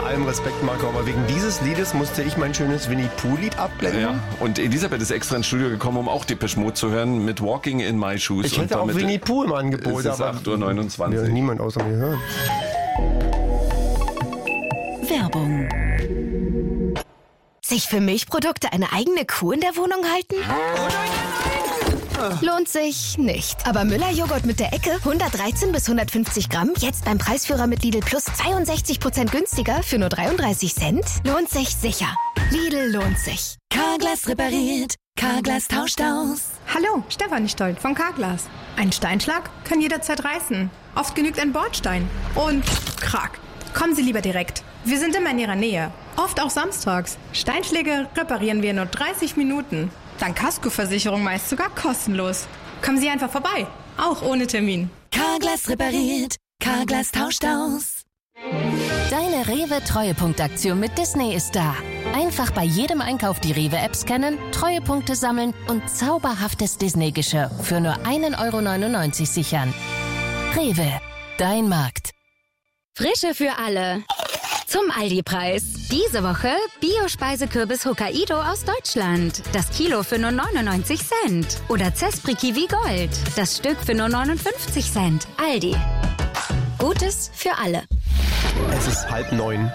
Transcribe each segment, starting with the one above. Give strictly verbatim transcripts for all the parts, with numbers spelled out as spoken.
allem Respekt, Marco, aber wegen dieses Liedes musste ich mein schönes Winnie-Pooh-Lied abblenden. Ja, und Elisabeth ist extra ins Studio gekommen, um auch Depeche Mode zu hören mit Walking in My Shoes. Ich hätte auch Winnie-Pooh im Angebot, ist es aber acht Uhr neunundzwanzig. Ja, niemand außer mir hören. Werbung. Sich für Milchprodukte eine eigene Kuh in der Wohnung halten? Lohnt sich nicht. Aber Müller-Joghurt mit der Ecke, hundertdreizehn bis hundertfünfzig Gramm, jetzt beim Preisführer mit Lidl Plus zweiundsechzig Prozent günstiger für nur dreiunddreißig Cent? Lohnt sich sicher. Lidl lohnt sich. Carglass repariert. Carglass tauscht aus. Hallo, Stefanie Stoll von Carglass. Ein Steinschlag kann jederzeit reißen. Oft genügt ein Bordstein. Und krack. Kommen Sie lieber direkt. Wir sind immer in Ihrer Nähe. Oft auch samstags. Steinschläge reparieren wir in nur dreißig Minuten. Dank Kaskoversicherung meist sogar kostenlos. Kommen Sie einfach vorbei. Auch ohne Termin. Carglass repariert. Carglass tauscht aus. Deine Rewe-Treuepunktaktion mit Disney ist da. Einfach bei jedem Einkauf die Rewe-App scannen, Treuepunkte sammeln und zauberhaftes Disney-Geschirr für nur ein Euro neunundneunzig sichern. Rewe, dein Markt. Frische für alle. Zum Aldi-Preis. Diese Woche Bio-Speisekürbis Hokkaido aus Deutschland. Das Kilo für nur neunundneunzig Cent. Oder Zespri Kiwi Gold. Das Stück für nur neunundfünfzig Cent. Aldi. Gutes für alle. Es ist halb neun.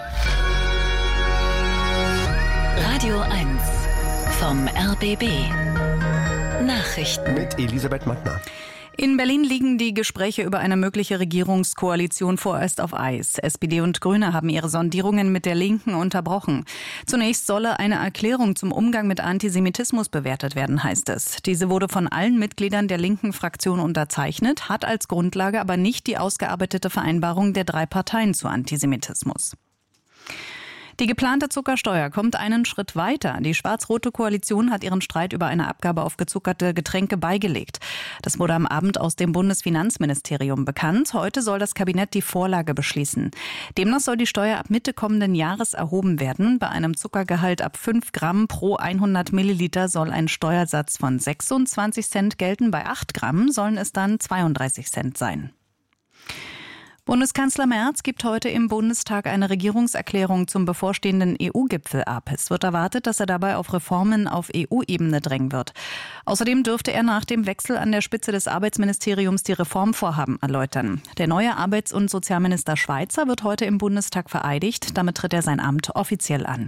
Radio eins vom R B B. Nachrichten. Mit Elisabeth Mattner. In Berlin liegen die Gespräche über eine mögliche Regierungskoalition vorerst auf Eis. S P D und Grüne haben ihre Sondierungen mit der Linken unterbrochen. Zunächst solle eine Erklärung zum Umgang mit Antisemitismus bewertet werden, heißt es. Diese wurde von allen Mitgliedern der linken Fraktion unterzeichnet, hat als Grundlage aber nicht die ausgearbeitete Vereinbarung der drei Parteien zu Antisemitismus. Die geplante Zuckersteuer kommt einen Schritt weiter. Die schwarz-rote Koalition hat ihren Streit über eine Abgabe auf gezuckerte Getränke beigelegt. Das wurde am Abend aus dem Bundesfinanzministerium bekannt. Heute soll das Kabinett die Vorlage beschließen. Demnach soll die Steuer ab Mitte kommenden Jahres erhoben werden. Bei einem Zuckergehalt ab fünf Gramm pro hundert Milliliter soll ein Steuersatz von sechsundzwanzig Cent gelten. Bei acht Gramm sollen es dann zweiunddreißig Cent sein. Bundeskanzler Merz gibt heute im Bundestag eine Regierungserklärung zum bevorstehenden E U-Gipfel ab. Es wird erwartet, dass er dabei auf Reformen auf E U-Ebene drängen wird. Außerdem dürfte er nach dem Wechsel an der Spitze des Arbeitsministeriums die Reformvorhaben erläutern. Der neue Arbeits- und Sozialminister Schweizer wird heute im Bundestag vereidigt. Damit tritt er sein Amt offiziell an.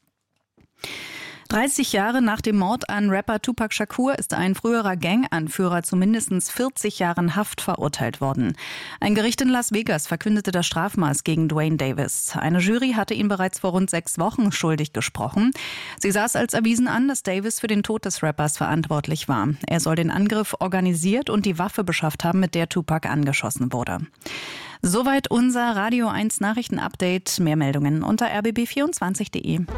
dreißig Jahre nach dem Mord an Rapper Tupac Shakur ist ein früherer Gang-Anführer zu mindestens vierzig Jahren Haft verurteilt worden. Ein Gericht in Las Vegas verkündete das Strafmaß gegen Dwayne Davis. Eine Jury hatte ihn bereits vor rund sechs Wochen schuldig gesprochen. Sie sah es als erwiesen an, dass Davis für den Tod des Rappers verantwortlich war. Er soll den Angriff organisiert und die Waffe beschafft haben, mit der Tupac angeschossen wurde. Soweit unser Radio eins Nachrichten-Update. Mehr Meldungen unter r b b vierundzwanzig punkt de.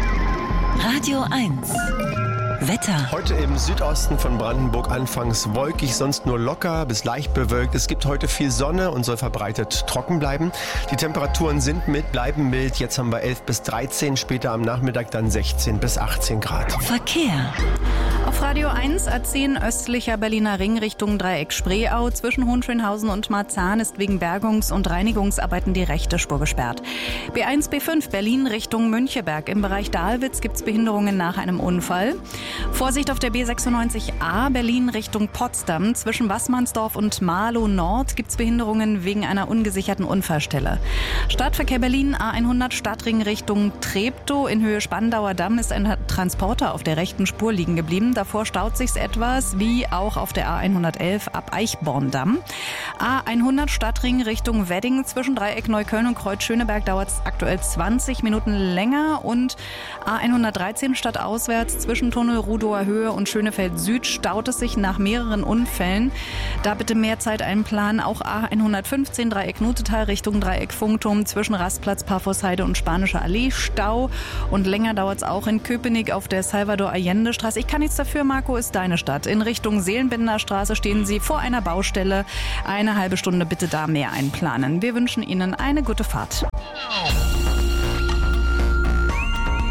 Radio eins. Wetter. Heute im Südosten von Brandenburg anfangs wolkig, sonst nur locker bis leicht bewölkt. Es gibt heute viel Sonne und soll verbreitet trocken bleiben. Die Temperaturen sind mild, bleiben mild. Jetzt haben wir elf bis dreizehn, später am Nachmittag dann sechzehn bis achtzehn Grad. Verkehr. Auf Radio eins A zehn östlicher Berliner Ring Richtung Dreieck Spreeau. Zwischen Hohenschönhausen und Marzahn ist wegen Bergungs- und Reinigungsarbeiten die rechte Spur gesperrt. B eins B fünf Berlin Richtung Müncheberg. Im Bereich Dahlwitz gibt es Behinderungen nach einem Unfall. Vorsicht auf der B sechsundneunzig A Berlin Richtung Potsdam. Zwischen Wassmannsdorf und Marlow Nord gibt es Behinderungen wegen einer ungesicherten Unfallstelle. Stadtverkehr Berlin A hundert Stadtring Richtung Treptow. In Höhe Spandauer Damm ist ein Transporter auf der rechten Spur liegen geblieben. Davor staut sich's etwas, wie auch auf der A hundertelf ab Eichborn-Damm. A hundert Stadtring Richtung Wedding. Zwischen Dreieck Neukölln und Kreuz Schöneberg dauert es aktuell zwanzig Minuten länger. Und A hundertdreizehn stadtauswärts zwischen Tunnel Rudower Höhe und Schönefeld Süd staut es sich nach mehreren Unfällen. Da bitte mehr Zeit einplanen. Auch A hundertfünfzehn Dreieck Nutetal Richtung Dreieck Funkturm zwischen Rastplatz Paphosheide und Spanische Allee Stau. Und länger dauert es auch in Köpenick auf der Salvador Allende Straße. Ich kann nichts dafür, Marco, ist deine Stadt. In Richtung Seelenbinder Straße stehen Sie vor einer Baustelle. Eine halbe Stunde bitte da mehr einplanen. Wir wünschen Ihnen eine gute Fahrt.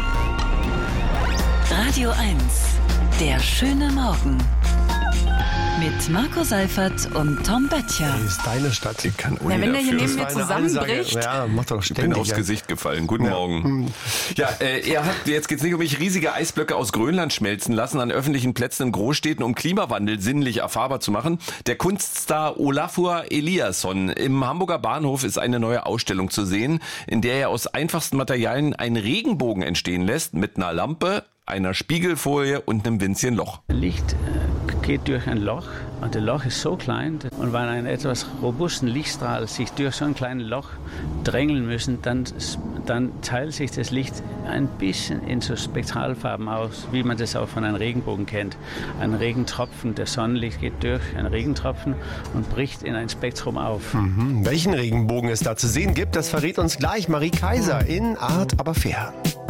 Radio eins. Der schöne Morgen. Mit Marco Seifert und Tom Böttcher. Das ist deine Stadt. Ich kann ohne Ja, wenn der hier dafür. neben mir Das war eine zusammenbricht. Ansage. Ja, macht doch Ich bin ständig. aufs ja. Gesicht gefallen. Guten Ja. Morgen. Ja, äh, er hat, jetzt geht's nicht um mich, riesige Eisblöcke aus Grönland schmelzen lassen an öffentlichen Plätzen in Großstädten, um Klimawandel sinnlich erfahrbar zu machen. Der Kunststar Olafur Eliasson. Im Hamburger Bahnhof ist eine neue Ausstellung zu sehen, in der er aus einfachsten Materialien einen Regenbogen entstehen lässt, mit einer Lampe, einer Spiegelfolie und einem winzigen Loch. Licht äh, geht durch ein Loch und das Loch ist so klein und wenn ein etwas robusten Lichtstrahl sich durch so ein kleines Loch drängeln müssen, dann, dann teilt sich das Licht ein bisschen in so Spektralfarben aus, wie man das auch von einem Regenbogen kennt. Ein Regentropfen, der Sonnenlicht geht durch einen Regentropfen und bricht in ein Spektrum auf. Mhm. Welchen Regenbogen es da zu sehen gibt, das verrät uns gleich Marie Kaiser in Art aber fair.